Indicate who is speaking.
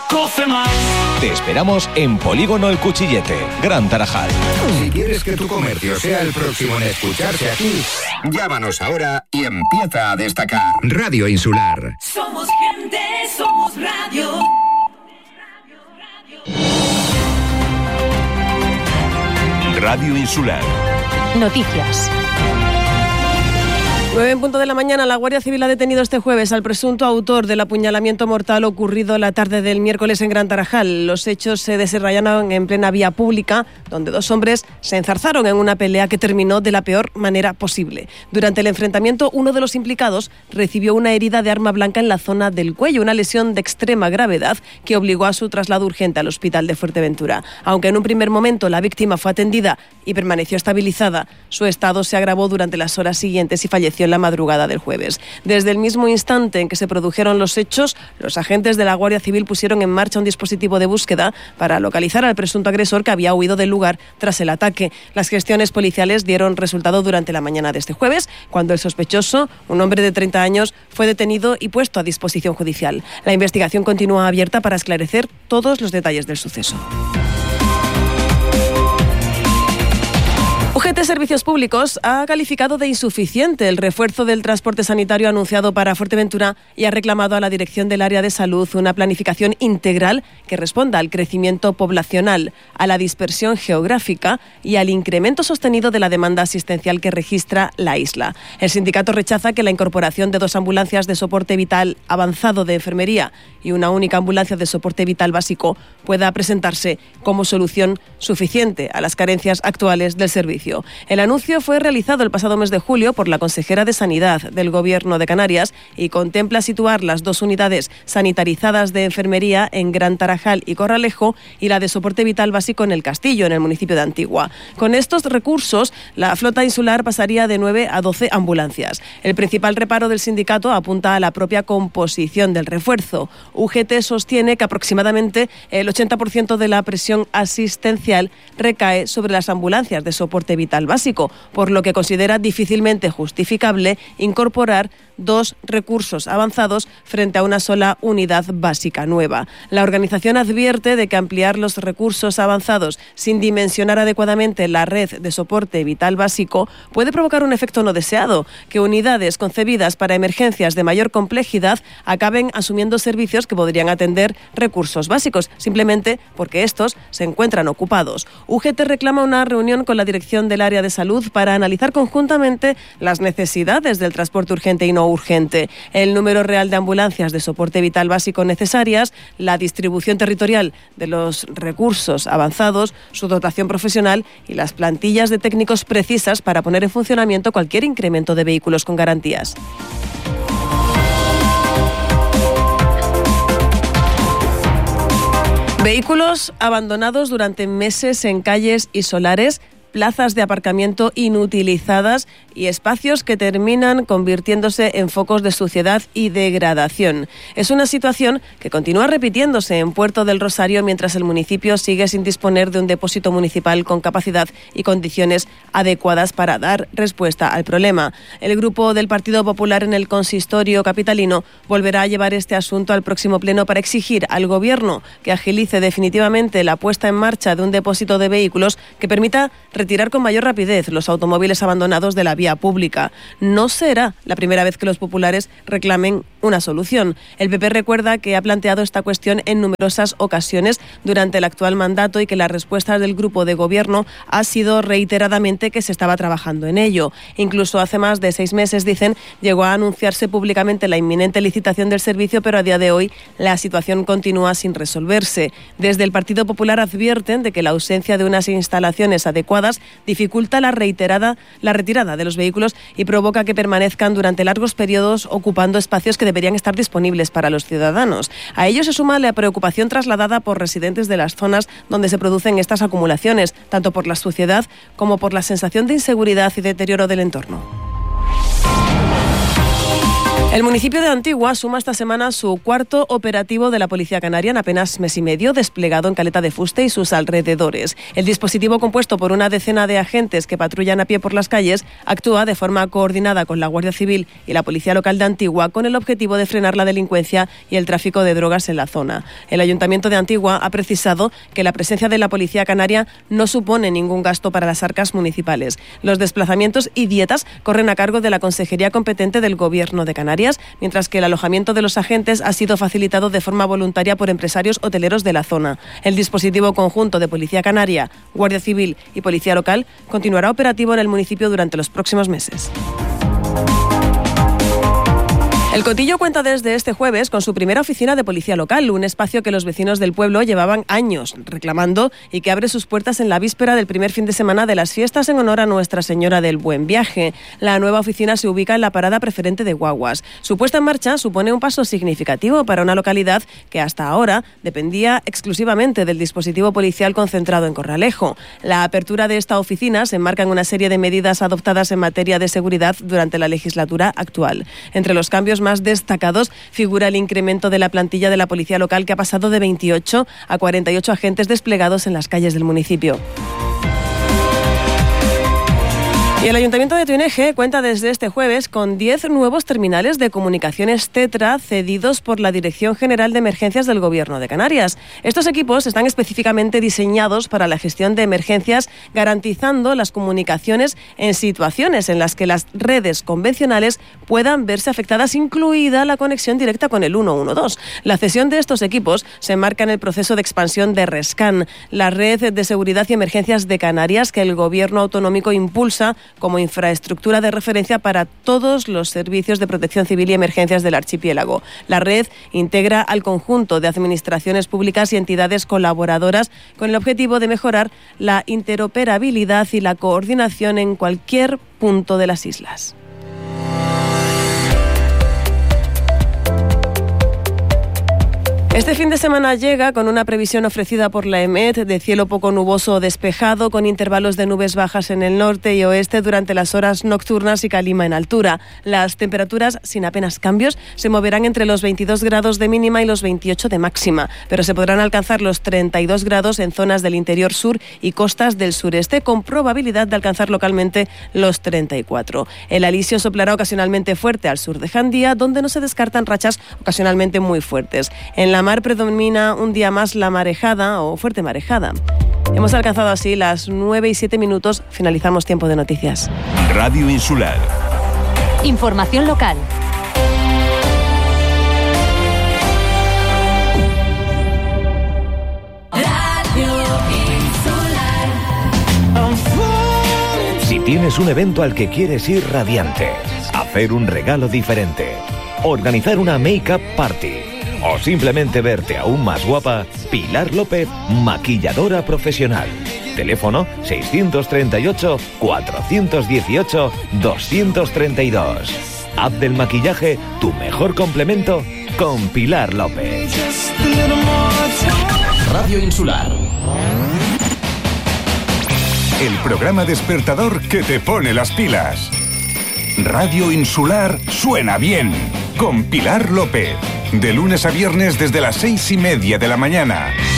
Speaker 1: Cofe Más.
Speaker 2: Te esperamos en Polígono El Cuchillete, Gran Tarajal.
Speaker 3: Si quieres que tu comercio sea el próximo en escucharse aquí, llámanos ahora y empieza a destacar. Radio Insular.
Speaker 1: Somos gente, somos radio.
Speaker 4: Radio Insular.
Speaker 5: Noticias.
Speaker 6: 9:00 a.m, la Guardia Civil ha detenido este jueves al presunto autor del apuñalamiento mortal ocurrido la tarde del miércoles en Gran Tarajal. Los hechos se desarrollaron en plena vía pública, donde dos hombres se enzarzaron en una pelea que terminó de la peor manera posible. Durante el enfrentamiento, uno de los implicados recibió una herida de arma blanca en la zona del cuello, una lesión de extrema gravedad que obligó a su traslado urgente al hospital de Fuerteventura. Aunque en un primer momento la víctima fue atendida y permaneció estabilizada, su estado se agravó durante las horas siguientes y falleció en la madrugada del jueves. Desde el mismo instante en que se produjeron los hechos, los agentes de la Guardia Civil pusieron en marcha un dispositivo de búsqueda para localizar al presunto agresor que había huido del lugar tras el ataque. Las gestiones policiales dieron resultado durante la mañana de este jueves, cuando el sospechoso, un hombre de 30 años, fue detenido y puesto a disposición judicial. La investigación continúa abierta para esclarecer todos los detalles del suceso. UGT Servicios Públicos ha calificado de insuficiente el refuerzo del transporte sanitario anunciado para Fuerteventura y ha reclamado a la dirección del área de salud una planificación integral que responda al crecimiento poblacional, a la dispersión geográfica y al incremento sostenido de la demanda asistencial que registra la isla. El sindicato rechaza que la incorporación de 2 ambulancias de soporte vital avanzado de enfermería y una única ambulancia de soporte vital básico pueda presentarse como solución suficiente a las carencias actuales del servicio. El anuncio fue realizado el pasado mes de julio por la consejera de Sanidad del Gobierno de Canarias y contempla situar las 2 unidades sanitarizadas de enfermería en Gran Tarajal y Corralejo y la de soporte vital básico en El Castillo, en el municipio de Antigua. Con estos recursos, la flota insular pasaría de 9 a 12 ambulancias. El principal reparo del sindicato apunta a la propia composición del refuerzo. UGT sostiene que aproximadamente el 80% de la presión asistencial recae sobre las ambulancias de soporte vital básico, por lo que considera difícilmente justificable incorporar 2 recursos avanzados frente a una sola unidad básica nueva. La organización advierte de que ampliar los recursos avanzados sin dimensionar adecuadamente la red de soporte vital básico puede provocar un efecto no deseado, que unidades concebidas para emergencias de mayor complejidad acaben asumiendo servicios que podrían atender recursos básicos, simplemente porque estos se encuentran ocupados. UGT reclama una reunión con la dirección del área de salud para analizar conjuntamente las necesidades del transporte urgente y no urgente, el número real de ambulancias de soporte vital básico necesarias, la distribución territorial de los recursos avanzados, su dotación profesional y las plantillas de técnicos precisas para poner en funcionamiento cualquier incremento de vehículos con garantías. Vehículos abandonados durante meses en calles y solares, plazas de aparcamiento inutilizadas y espacios que terminan convirtiéndose en focos de suciedad y degradación. Es una situación que continúa repitiéndose en Puerto del Rosario mientras el municipio sigue sin disponer de un depósito municipal con capacidad y condiciones adecuadas para dar respuesta al problema. El grupo del Partido Popular en el consistorio capitalino volverá a llevar este asunto al próximo pleno para exigir al Gobierno que agilice definitivamente la puesta en marcha de un depósito de vehículos que permita retirar con mayor rapidez los automóviles abandonados de la vía pública. No será la primera vez que los populares reclamen una solución. El PP recuerda que ha planteado esta cuestión en numerosas ocasiones durante el actual mandato y que la respuesta del grupo de gobierno ha sido reiteradamente que se estaba trabajando en ello. Incluso hace más de 6 meses, dicen, llegó a anunciarse públicamente la inminente licitación del servicio, pero a día de hoy la situación continúa sin resolverse. Desde el Partido Popular advierten de que la ausencia de unas instalaciones adecuadas dificulta la retirada de los vehículos y provoca que permanezcan durante largos periodos ocupando espacios que deberían estar disponibles para los ciudadanos. A ello se suma la preocupación trasladada por residentes de las zonas donde se producen estas acumulaciones, tanto por la suciedad como por la sensación de inseguridad y deterioro del entorno. El municipio de Antigua suma esta semana su cuarto operativo de la Policía Canaria en apenas mes y medio, desplegado en Caleta de Fuste y sus alrededores. El dispositivo, compuesto por una decena de agentes que patrullan a pie por las calles, actúa de forma coordinada con la Guardia Civil y la Policía Local de Antigua con el objetivo de frenar la delincuencia y el tráfico de drogas en la zona. El Ayuntamiento de Antigua ha precisado que la presencia de la Policía Canaria no supone ningún gasto para las arcas municipales. Los desplazamientos y dietas corren a cargo de la Consejería competente del Gobierno de Canarias, mientras que el alojamiento de los agentes ha sido facilitado de forma voluntaria por empresarios hoteleros de la zona. El dispositivo conjunto de Policía Canaria, Guardia Civil y Policía Local continuará operativo en el municipio durante los próximos meses. El Cotillo cuenta desde este jueves con su primera oficina de policía local, un espacio que los vecinos del pueblo llevaban años reclamando y que abre sus puertas en la víspera del primer fin de semana de las fiestas en honor a Nuestra Señora del Buen Viaje. La nueva oficina se ubica en la parada preferente de guaguas. Su puesta en marcha supone un paso significativo para una localidad que hasta ahora dependía exclusivamente del dispositivo policial concentrado en Corralejo. La apertura de esta oficina se enmarca en una serie de medidas adoptadas en materia de seguridad durante la legislatura actual. Entre los cambios más destacados figura el incremento de la plantilla de la policía local, que ha pasado de 28 a 48 agentes desplegados en las calles del municipio. Y el Ayuntamiento de Tuineje cuenta desde este jueves con 10 nuevos terminales de comunicaciones Tetra cedidos por la Dirección General de Emergencias del Gobierno de Canarias. Estos equipos están específicamente diseñados para la gestión de emergencias, garantizando las comunicaciones en situaciones en las que las redes convencionales puedan verse afectadas, incluida la conexión directa con el 112. La cesión de estos equipos se enmarca en el proceso de expansión de RESCAN, la Red de Seguridad y Emergencias de Canarias, que el Gobierno autonómico impulsa como infraestructura de referencia para todos los servicios de protección civil y emergencias del archipiélago. La red integra al conjunto de administraciones públicas y entidades colaboradoras con el objetivo de mejorar la interoperabilidad y la coordinación en cualquier punto de las islas. Este fin de semana llega con una previsión ofrecida por la EMET de cielo poco nuboso o despejado, con intervalos de nubes bajas en el norte y oeste durante las horas nocturnas y calima en altura. Las temperaturas, sin apenas cambios, se moverán entre los 22 grados de mínima y los 28 de máxima, pero se podrán alcanzar los 32 grados en zonas del interior sur y costas del sureste, con probabilidad de alcanzar localmente los 34. El alisio soplará ocasionalmente fuerte al sur de Jandía, donde no se descartan rachas ocasionalmente muy fuertes. En la mar predomina un día más la marejada o fuerte marejada. Hemos alcanzado así las 9:07. Finalizamos tiempo de noticias.
Speaker 4: Radio Insular.
Speaker 5: Información local.
Speaker 2: Si tienes un evento al que quieres ir radiante, hacer un regalo diferente, organizar una make-up party o simplemente verte aún más guapa, Pilar López, maquilladora profesional. Teléfono 638-418-232. App del maquillaje, tu mejor complemento con Pilar López.
Speaker 3: Radio Insular.
Speaker 4: El programa despertador que te pone las pilas. Radio Insular suena bien. Con Pilar López. De lunes a viernes desde las 6:30 de la mañana.